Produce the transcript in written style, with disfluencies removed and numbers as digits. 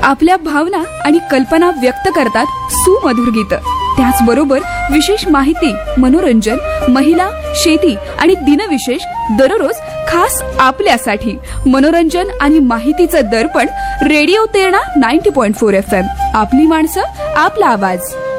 आपल्या भावना आणि कल्पना व्यक्त करतात सुमधुर गीत. त्याचबरोबर विशेष माहिती, मनोरंजन, महिला, शेती आणि दिनविशेष दररोज खास आपल्यासाठी. मनोरंजन आणि माहितीचं दर्पण रेडिओ तेरणा 90.4 FM. आपली माणसं, आपला आवाज.